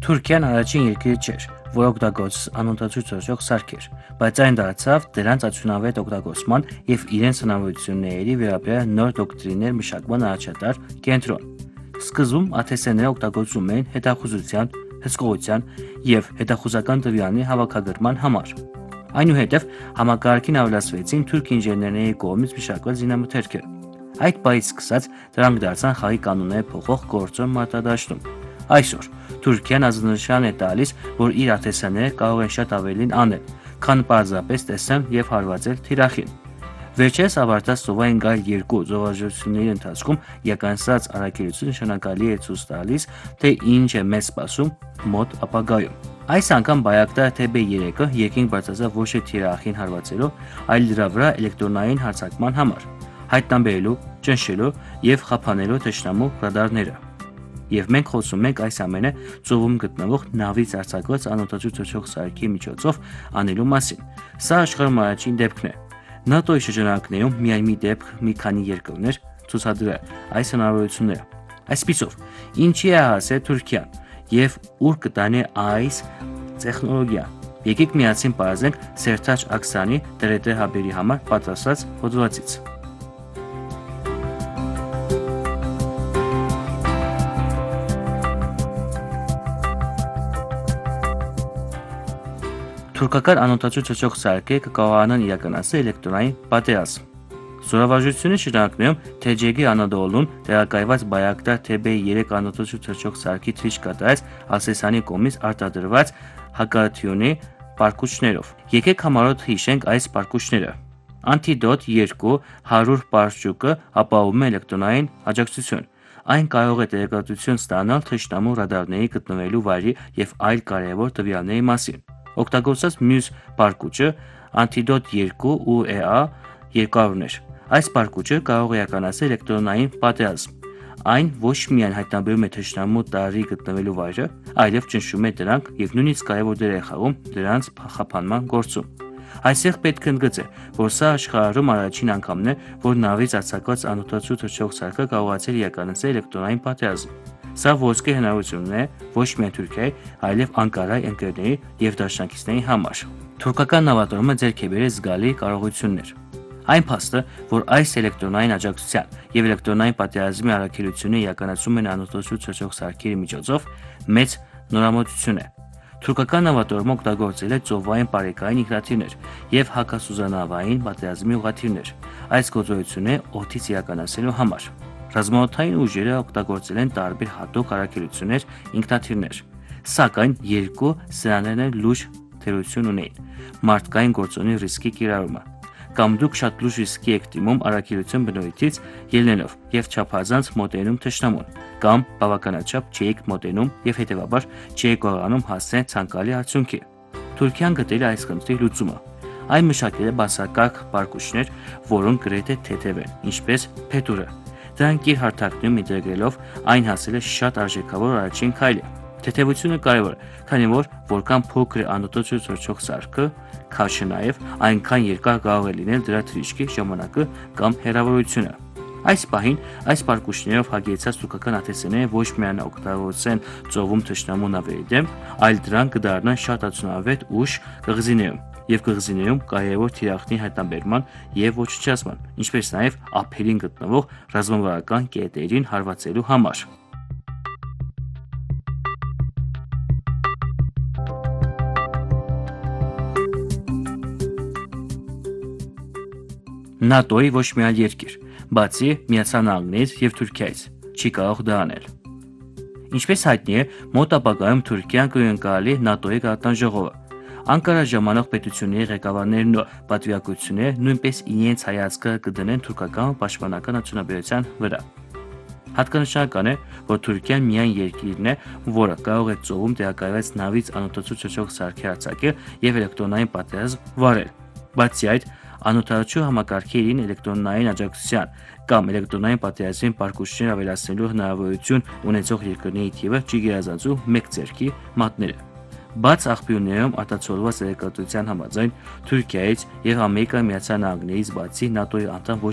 Թուրքիան առաջին երկիրը չէր, որ օգտագործեց անօդաչու թռչող սարքեր, բայց այն դարձավ դրանց արդյունավետ օգտագործման և իրենց հնարավորությունների վերաբերյալ նոր դոկտրիններ մշակման առաջատար կենտրոն։ Սկզբում ԱԹՍ-ները օգտագործում էին հետախուզության, հսկողության և հետախուզական տվյալների հավաքագրման համար։ Այնուհետև համակարգին ավելացվեցին թուրք ինժեներների կողմից մշակված զինամթերքը։ Այդ պահից սկսած դրանք դարձան խաղի կանոնները փոխող գործոն մարտադաշտում։ Այսօր Թուրքիան ազդանշան է տալիս, որ իր ԱԹՍ-ները կարող են շատ ավելին անել, քան պարզապես տեսնել և հարվածել թիրախին։ Վերջերս ավարտած ծովային գայլ 2 զորավարժությունների ընթացքում իրականացած առաքելությունը նշանակալի է ցույց տալիս, թե ինչ է մեզ սպասում մոտ ապագայում։ Այս անգամ Բայակտար TB3-ը երկինք բարձրացավ ոչ թե թիրախին հարվածելու, այլ դրա վրա էլեկտրոնային հարձակման համար, հայտնաբերելու, ճնշելու և խափանելու թշնամու ռադարները։ Եվ մենք խոսում ենք այս ամենը ծովում գտնվող նավից արձակված անօդաչու թռչող սարքի միջոցով անելու մասին։ Սա աշխարհում առաջին դեպքն է։ ՆԱՏՕ-ի շրջանակներում միայն մի դեպք մի քանի երկրներ ցուցադրել այս հնարավորությունները։ Այսպիսով, ինչի է հասել Թուրքիան և ուր կտանի այս տեխնոլոգիան։ Եկեք միասին պարզենք Սերթաջ Աքսանի ՏՌՏ հաբերի համար պատրաստած հոդվածից։ Թուրքական անօդաչու թռչող սարքերը կկարողանան իրականացնել էլեկտրոնային պատերազմ։ Զորավարժությունների շրջանակներում Թեջեգի Անադոլուն տեղակայված Բայակտար TB3 անօդաչու թռչող սարքի թռիչք կատարեց Ասեսանի կողմից արտադրված հակառակյունի պարկուճներով։ Եկեք համառոտ հիշենք այս պարկուճները։ Անտիդոտ 2 100 պարճուկը ապահովում է էլեկտրոնային աջակցություն։ Այն կարող է տեղեկատվություն ստանալ թշնամու ռադարների գտնվելու վայրի և այլ կարևոր տվյալների մասին։ Օգտագործած մյուս պարկուճը Անտիդոտ 2 UEA 200-ն էր։ Այս պարկուճը կարող է իրականացնել էլեկտրոնային պատերազմ։ Այն ոչ միայն հայտնաբերում է թշնամու տարրի գտնվելու վայրը, այլև ճնշում է դրանք և նույնիսկ կարևոր դեր է խաղում դրանց խափանման գործում։ Այստեղ պետք է ընդգծել, որ սա աշխարհում առաջին անգամն է, որ նավից արձակված անօդաչու թռչող սարքը կարողացել իրականացնել էլեկտրոնային պատերազմ։ Սա ոսկե հնարավորություն է ոչ միայն Թուրքիայի, այլև Անկարայի ընկերների և դաշնակիցների համար։ Թուրքական նավատորմը ձեռք է բերել զգալի կարողություններ։ Այն փաստը, որ այս էլեկտրոնային աջակցության և էլեկտրոնային պատերազմի առաքելությունները իրականացում են անօդաչու թռչող սարքերի միջոցով, մեծ նորամուծություն է։ Թուրքական նավատորմը օգտագործել է ծովային պարեկային ինքնաթիռներ և հակասուզանավային պատերազմի ուղղաթիռներ այս գործողությունները օդից իրականացնելու համար։ Ռազմաօդային ուժերը օգտագործել են տարբեր հատուկ առաքելություններ, ինքնաթիռներ, սակայն երկու սրաներն լուրջ թերություն ունեին՝ մարդկային գործոնի ռիսկի կիրառումը։ Կամ դուք շատ լուրջ ռիսկի եք դիմում առաքելություն բնույթից ելնելով և չափազանց մոտենում թշնամուն, կամ բավականաչափ չէիք մոտենում և հետևաբար չէիք կարողանում հասնել ցանկալի արդյունքի։ Թուրքիան գտել է այս խնդրի լուծումը։ Այն մշակել է բացակայք պարկուճներ, որոնք գրեթե թեթև են, ինչպես փետուրը։ Դրանք իր հարթակներում ինտեգրելով այն հասել է շատ արժեքավոր առաջին քայլը։ Թեթևությունը կարևոր է, քանի որ որքան փոքր է անօդաչու թռչող սարքը, քաշը նաև այնքան երկար կարող է լինել դրա թռիչքի ժամանակը կամ հեռավորությունը։ Այս պահին այս պարկուճներով հագեցած թուրքական ԱԹՍ-ները ոչ միայն օգտագործեն ծովում թշնամու նավերի դեմ, այլ դրանք կդառնան շատ արդյունավետ ուժ կղզիներում և կղզիներում կարևոր թիրախների հայտնաբերման և ոչնչացման, ինչպես նաև ափերին գտնվող ռազմավարական կետերին հարվածելու համար։ ՆԱՏՕ-ի ոչ մի այլ երկիր, բացի ԱՄՆ-ից և Թուրքիայից, չի կարող դա անել։ Ինչպես հայտնի է, մոտ ապագայում Թուրքիան կընդունի ՆԱՏՕ-ի գաղթանաժողովը։ Անկարա ժամանող պետությունների ղեկավարներն ու պատվիրակությունները նույնպես իրենց հայացքը կդնեն թուրքական պաշտպանական արդյունաբերության վրա։ Հատկանշական է, որ Թուրքիան միայն երկիրն է, որը կարող է ծովում տեղակայված նավից անօդաչու թռչող սարքեր արձակել և էլեկտրոնային պատերազմ վարել։ Բացի այդ, անօդաչու համակարգերին էլեկտրոնային աջակցության կամ էլեկտրոնային պատերազմի պարկուճներ ավելացնելու հնարավորություն ունեցող երկրների թիվը չի գերազանցում մեկ ձեռքի մատները։ Բաց աղբյուրներում արտացոլված տեղեկատվության համաձայն Թուրքիայից և ԱՄՆ-ից բացի ՆԱՏՕ-ի անդամ ոչ